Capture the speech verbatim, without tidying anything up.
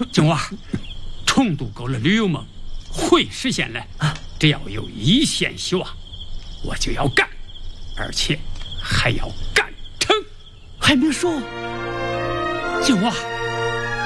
金娃，重渡沟的旅游梦会实现了啊！只要有一线希望，我就要干，而且还要干成。 还没说， 金娃。